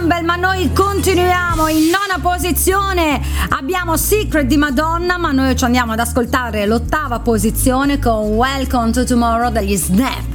Campbell, ma noi continuiamo in nona posizione. Abbiamo Secret di Madonna, ma noi ci andiamo ad ascoltare l'8ª posizione con Welcome to Tomorrow degli Snap.